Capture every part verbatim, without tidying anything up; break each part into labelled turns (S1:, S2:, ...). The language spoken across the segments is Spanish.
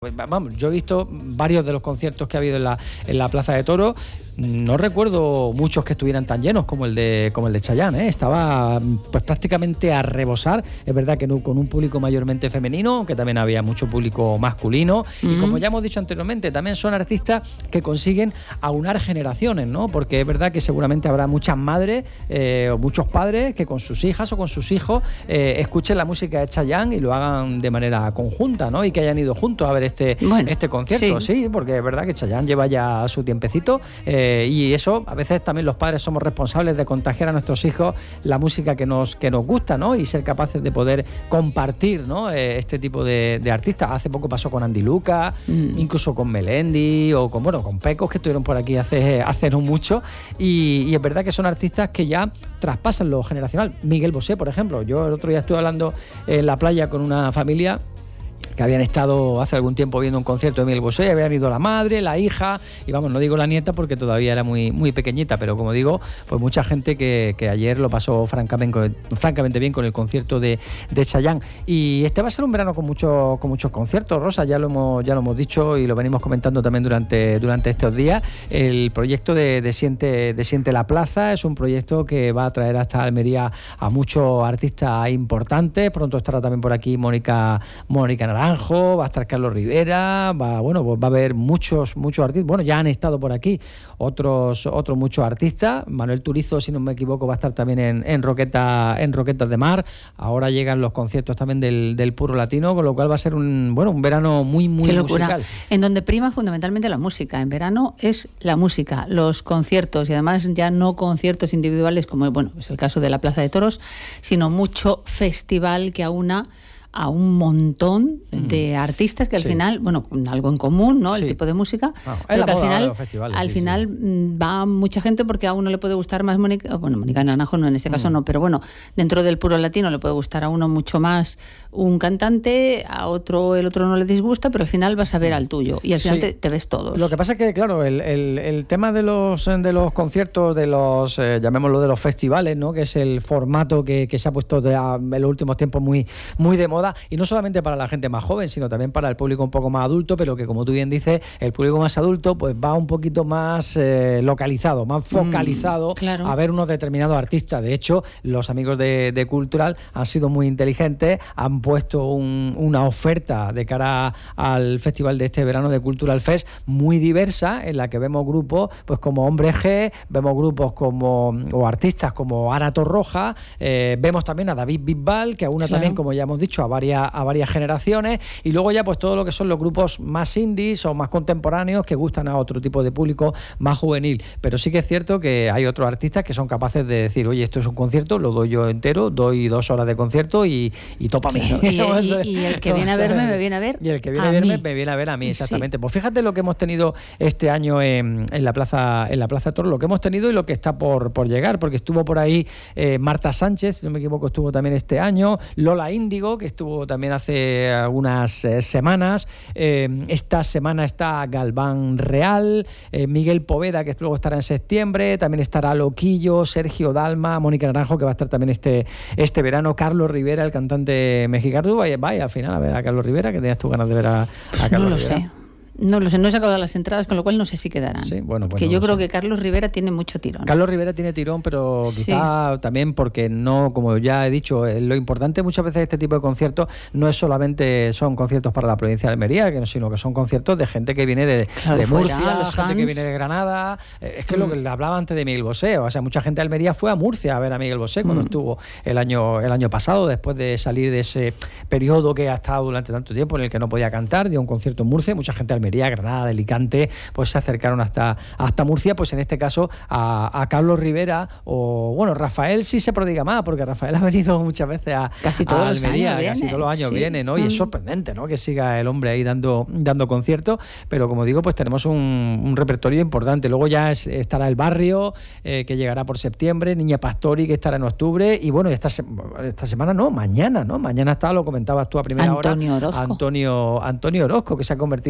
S1: Vamos, yo he visto varios de los conciertos que ha habido en la, en la Plaza de Toros. No recuerdo muchos que estuvieran tan llenos como el de como el de Chayanne, ¿eh? Estaba pues prácticamente a rebosar. Es verdad que no, con un público mayormente femenino, aunque también había mucho público masculino. Mm. Y como ya hemos dicho anteriormente, también son artistas que consiguen aunar generaciones, ¿no? Porque es verdad que seguramente habrá muchas madres eh, o muchos padres que con sus hijas o con sus hijos eh, escuchen la música de Chayanne y lo hagan de manera conjunta, ¿no? Y que hayan ido juntos a ver este, bueno, este concierto, sí. sí, porque es verdad que Chayanne lleva ya su tiempecito eh, y eso, a veces también los padres somos responsables de contagiar a nuestros hijos la música que nos, que nos gusta, ¿no? Y ser capaces de poder compartir, ¿no? Eh, este tipo de, de artistas. Hace poco pasó con Andy Lucas, mm. incluso con Melendi o con, bueno, con Pecos, que estuvieron por aquí hace, hace no mucho, y, y es verdad que son artistas que ya traspasan lo generacional. Miguel Bosé, por ejemplo, yo el otro día estuve hablando en la playa con una familia que habían estado hace algún tiempo viendo un concierto de Miguel Bosé, habían ido la madre, la hija, y vamos, no digo la nieta porque todavía era muy, muy pequeñita, pero como digo, pues mucha gente que, que ayer lo pasó francamente, francamente bien con el concierto de, de Chayanne. Y este va a ser un verano con muchos, con muchos conciertos, Rosa, ya lo hemos, ya lo hemos dicho y lo venimos comentando también durante, durante estos días. El proyecto de, de, Siente, de Siente la Plaza es un proyecto que va a traer hasta Almería a muchos artistas importantes. Pronto estará también por aquí Mónica, Mónica Naranjo, va a estar Carlos Rivera, va, bueno, pues va a haber muchos, muchos artistas. Bueno, ya han estado por aquí otros, otros muchos artistas. Manuel Turizo, si no me equivoco, va a estar también en, en, Roqueta, en Roquetas de Mar. Ahora llegan los conciertos también del, del Puro Latino, con lo cual va a ser un, bueno, un verano muy, muy Qué locura. musical.
S2: En donde prima fundamentalmente la música. En verano es la música, los conciertos, y además ya no conciertos individuales, como bueno, es el caso de la Plaza de Toros, sino mucho festival que aúna a un montón de mm. artistas que al sí. final, bueno, algo en común, ¿no? Sí. El tipo de música, no, pero que al final, al sí, final sí. va mucha gente porque a uno le puede gustar más Mónica, bueno, Mónica Naranjo no, en este caso mm. no, pero bueno, dentro del Puro Latino le puede gustar a uno mucho más un cantante, a otro el otro no le disgusta, pero al final vas a ver al tuyo y al final sí. te, te ves todos.
S1: Lo que pasa es que, claro, el, el, el tema de los de los conciertos, de los, eh, llamémoslo de los festivales, ¿no? Que es el formato que, que se ha puesto de, a, en los últimos tiempos muy, muy de moda. Y no solamente para la gente más joven, sino también para el público un poco más adulto, pero que, como tú bien dices, el público más adulto pues va un poquito más eh, localizado, más focalizado mm, claro. a ver unos determinados artistas. De hecho, los amigos de, de Cultural han sido muy inteligentes, han puesto un, una oferta de cara al festival de este verano de Cultural Fest muy diversa, en la que vemos grupos pues como Hombre G, vemos grupos como o artistas como Ana Torroja, eh, vemos también a David Bisbal, que aúna claro. también, como ya hemos dicho, a varias a varias generaciones, y luego ya pues todo lo que son los grupos más indies o más contemporáneos que gustan a otro tipo de público más juvenil. Pero sí que es cierto que hay otros artistas que son capaces de decir, oye, esto es un concierto, lo doy yo entero, doy dos horas de concierto y, y topa a mí.
S2: Y, y, y el que viene a verme me viene a ver
S1: y el que viene a, a verme mí. me viene a ver a mí, exactamente. Sí. Pues fíjate lo que hemos tenido este año en, en la plaza en la Plaza de Toros, lo que hemos tenido y lo que está por, por llegar, porque estuvo por ahí eh, Marta Sánchez, si no me equivoco, estuvo también este año, Lola Índigo, que estuvo también hace algunas eh, semanas. Eh, esta semana está Galván Real, eh, Miguel Poveda, que luego estará en septiembre, también estará Loquillo, Sergio Dalma, Mónica Naranjo, que va a estar también este, este verano, Carlos Rivera, el cantante mexicano. Vaya, vaya al final a ver a Carlos Rivera, que tenías tú ganas de ver a, a Carlos
S2: no lo
S1: Rivera.
S2: sé. No lo sé, no he sacado las entradas, con lo cual no sé si quedarán.
S1: Sí, bueno,
S2: porque
S1: bueno,
S2: yo creo
S1: sé.
S2: que Carlos Rivera tiene mucho tirón.
S1: Carlos Rivera tiene tirón, pero quizá sí. también porque no, como ya he dicho, lo importante muchas veces de este tipo de conciertos no es solamente son conciertos para la provincia de Almería, sino que son conciertos de gente que viene de, claro, de, de Murcia, fuera, los gente fans. que viene de Granada. Es que mm. lo que le hablaba antes de Miguel Bosé, o sea, mucha gente de Almería fue a Murcia a ver a Miguel Bosé cuando mm. estuvo el año, el año pasado, después de salir de ese periodo que ha estado durante tanto tiempo en el que no podía cantar, dio un concierto en Murcia, mucha gente de Almería, Granada, de Alicante, pues se acercaron hasta, hasta Murcia, pues en este caso a, a Carlos Rivera, o bueno, Rafael sí se prodiga más, porque Rafael ha venido muchas veces a,
S2: casi todos
S1: a Almería,
S2: los años
S1: casi
S2: viene,
S1: todos los años
S2: sí.
S1: viene, ¿no? Y mm. es sorprendente, ¿no? Que siga el hombre ahí dando, dando conciertos, pero como digo, pues tenemos un, un repertorio importante. Luego ya es, estará El Barrio, eh, que llegará por septiembre, Niña Pastori, que estará en octubre, y bueno, esta, se, esta semana no, mañana, ¿no? Mañana está, lo comentabas tú a primera
S2: Antonio
S1: hora,
S2: Orozco.
S1: Antonio, Antonio Orozco, que se ha convertido pues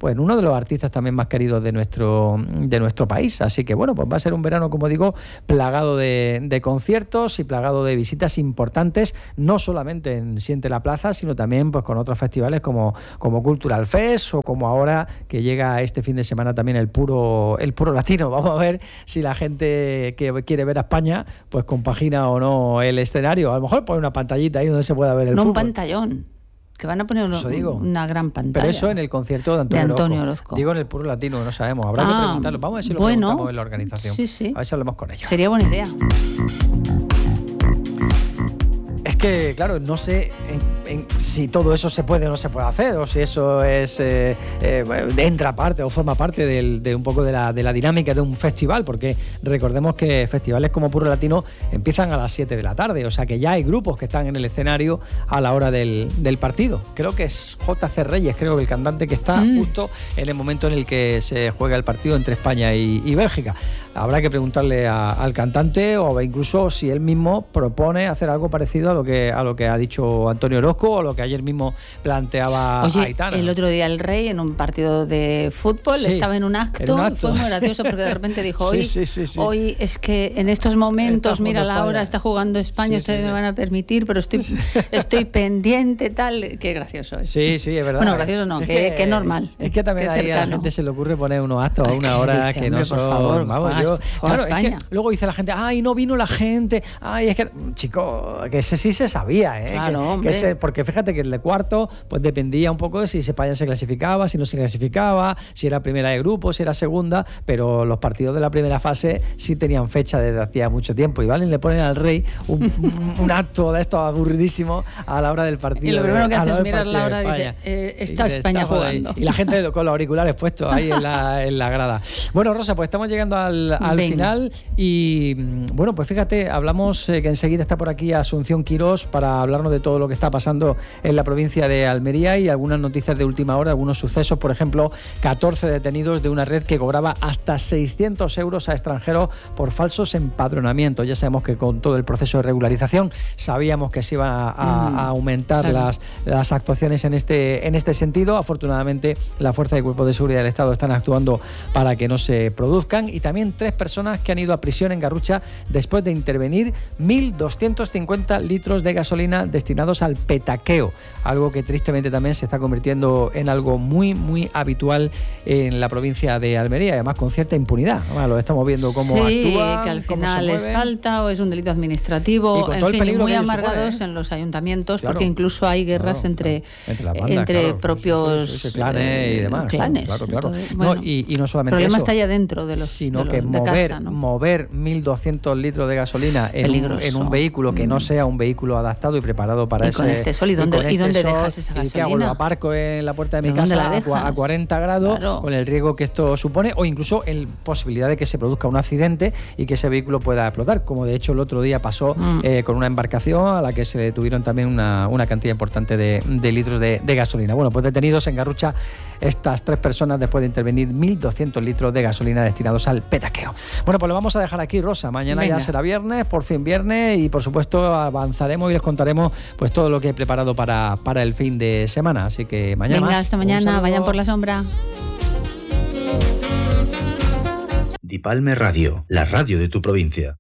S1: pues uno de los artistas también más queridos de nuestro, de nuestro país. Así que bueno, pues va a ser un verano, como digo, plagado de, de conciertos y plagado de visitas importantes, no solamente en Siente la Plaza, sino también pues con otros festivales como, como Cultural Fest o como ahora que llega este fin de semana también el puro, el puro latino. Vamos a ver si la gente que quiere ver a España pues compagina o no el escenario. A lo mejor pone una pantallita ahí donde se pueda ver el
S2: no
S1: fútbol.
S2: Un pantallón. Que van a poner uno, una gran pantalla.
S1: Pero eso en el concierto de Antonio,
S2: de Antonio
S1: Orozco.
S2: Orozco.
S1: Digo en el puro latino, no sabemos. Habrá
S2: ah,
S1: que preguntarlo. Vamos a ver si lo
S2: bueno,
S1: preguntamos en la organización.
S2: Sí, sí.
S1: A ver si hablamos con ellos.
S2: Sería buena idea.
S1: Es que, claro, no sé en, en, si todo eso se puede o no se puede hacer, o si eso es eh, eh, entra parte o forma parte del, de un poco de la, de la dinámica de un festival, porque recordemos que festivales como Puro Latino empiezan a las siete de la tarde, o sea que ya hay grupos que están en el escenario a la hora del, del partido. Creo que es J C Reyes, creo que el cantante que está mm. justo en el momento en el que se juega el partido entre España y, y Bélgica. Habrá que preguntarle a, al cantante o incluso si él mismo propone hacer algo parecido a lo que a lo que ha dicho Antonio Orozco o lo que ayer mismo planteaba
S2: Oye,
S1: Aitana.
S2: El otro día el Rey en un partido de fútbol sí, estaba en un acto, en un acto. Fue muy gracioso porque de repente dijo hoy, sí, sí, sí, sí. hoy es que en estos momentos, mira la hora, está jugando España, sí, ustedes sí, me sí. van a permitir, pero estoy, estoy pendiente, tal, qué gracioso es.
S1: Sí, sí, es verdad.
S2: Bueno, gracioso no, que, que, que normal.
S1: Es que también ahí a la gente se le ocurre poner unos actos a una hora dice, que no son... Por favor, vamos, yo, claro, es que luego dice la gente, ay, no vino la gente, ay, es que... Chico, que ese sí se sabía, ¿eh?
S2: Claro,
S1: que, que ese, porque fíjate que el de cuarto pues dependía un poco de si España se clasificaba, si no se clasificaba, si era primera de grupo, si era segunda, pero los partidos de la primera fase sí tenían fecha desde hacía mucho tiempo y ¿vale? Le ponen al Rey un, un, un acto de esto aburridísimo a la hora del partido.
S2: Y lo primero que
S1: de,
S2: hace es mirar la hora y dice, eh, está y España está jugando.
S1: Y la gente con los auriculares puestos ahí en la, en la grada. Bueno, Rosa, pues estamos llegando al, al final y bueno, pues fíjate, hablamos eh, que enseguida está por aquí Asunción Quirós para hablarnos de todo lo que está pasando en la provincia de Almería y algunas noticias de última hora, algunos sucesos, por ejemplo, catorce detenidos de una red que cobraba hasta seiscientos euros a extranjeros por falsos empadronamientos. Ya sabemos que con todo el proceso de regularización sabíamos que se iban a, a, a aumentar claro. las, las actuaciones en este, en este sentido. Afortunadamente, la Fuerza y Cuerpos de Seguridad del Estado están actuando para que no se produzcan y también tres personas que han ido a prisión en Garrucha después de intervenir mil doscientos cincuenta litros de gasolina destinados al petaqueo, algo que tristemente también se está convirtiendo en algo muy, muy habitual en la provincia de Almería, además con cierta impunidad. Bueno, lo estamos viendo cómo
S2: sí,
S1: actúan,
S2: que al final es falta o es un delito administrativo, en fin, muy amargados supone, ¿eh? en los ayuntamientos, claro, porque incluso hay guerras claro, entre, claro. entre, bandas, entre claro, propios
S1: sí, sí, sí, clanes y demás.
S2: Clanes.
S1: Claro, claro, claro.
S2: Entonces, bueno,
S1: no, y, y no solamente
S2: el problema
S1: eso,
S2: está ya dentro de los
S1: sino
S2: de los,
S1: que
S2: de
S1: mover,
S2: casa, ¿no?
S1: mover mil doscientos litros de gasolina en un, en un vehículo que no sea un vehículo adaptado y preparado para
S2: y
S1: ese...
S2: Con este sol, ¿y dónde, ¿y dónde
S1: este
S2: dejas esa gasolina?
S1: ¿Y qué hago? Lo aparco en la puerta de mi
S2: ¿De
S1: casa a cuarenta grados, claro, con el riesgo que esto supone, o incluso en posibilidad de que se produzca un accidente y que ese vehículo pueda explotar, como de hecho el otro día pasó mm. eh, con una embarcación a la que se detuvieron también una, una cantidad importante de, de litros de, de gasolina. Bueno, pues detenidos en Garrucha estas tres personas después de intervenir mil doscientos litros de gasolina destinados al petaqueo. Bueno, pues lo vamos a dejar aquí, Rosa. Mañana Venga. ya será viernes, por fin viernes, y por supuesto avanzaremos y les contaremos pues todo lo que he preparado para, para el fin de semana. Así que mañana
S2: Venga,
S1: más.
S2: hasta mañana, vayan por la sombra.
S3: Dipalme Radio, la radio de tu provincia.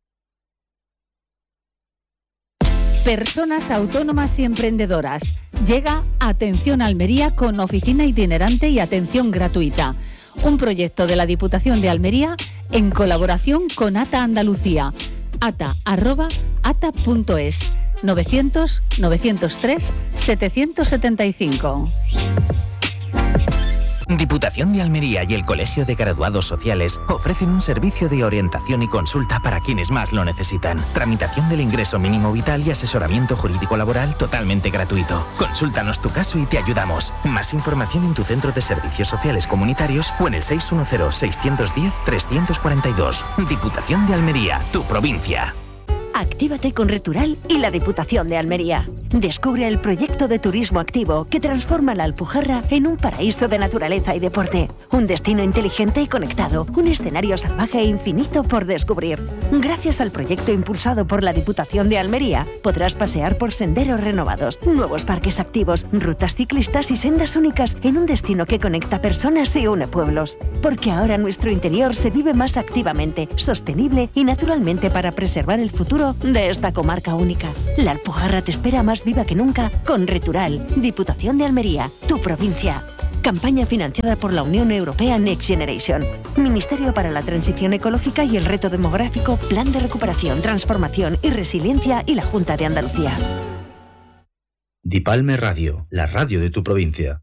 S4: Personas autónomas y emprendedoras. Llega Atención Almería con oficina itinerante y atención gratuita. Un proyecto de la Diputación de Almería en colaboración con ATA Andalucía. ata arroba ata punto es novecientos novecientos tres setecientos setenta y cinco.
S5: Diputación de Almería y el Colegio de Graduados Sociales ofrecen un servicio de orientación y consulta para quienes más lo necesitan. Tramitación del ingreso mínimo vital y asesoramiento jurídico laboral totalmente gratuito. Consúltanos tu caso y te ayudamos. Más información en tu centro de servicios sociales comunitarios o en el seis uno cero, seis uno cero, tres cuatro dos. Diputación de Almería, tu provincia.
S6: Actívate con Retural y la Diputación de Almería. Descubre el proyecto de turismo activo que transforma la Alpujarra en un paraíso de naturaleza y deporte. Un destino inteligente y conectado. Un escenario salvaje e infinito por descubrir. Gracias al proyecto impulsado por la Diputación de Almería, podrás pasear por senderos renovados, nuevos parques activos, rutas ciclistas y sendas únicas en un destino que conecta personas y une pueblos. Porque ahora nuestro interior se vive más activamente, sostenible y naturalmente para preservar el futuro de esta comarca única. La Alpujarra te espera más viva que nunca con Retural, Diputación de Almería, tu provincia. Campaña financiada por la Unión Europea Next Generation. Ministerio para la Transición Ecológica y el Reto Demográfico, Plan de Recuperación, Transformación y Resiliencia y la Junta de Andalucía.
S3: Dipalme Radio, la radio de tu provincia.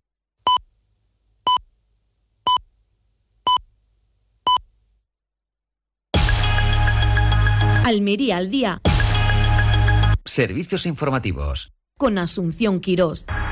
S7: Almería al día.
S8: Servicios informativos.
S7: Con Asunción Quirós.